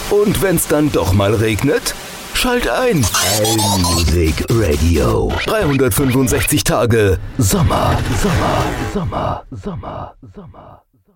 Und wenn's dann doch mal regnet? Schalt ein. Allmusic Radio. 365 Tage Sommer, Sommer, Sommer, Sommer, Sommer.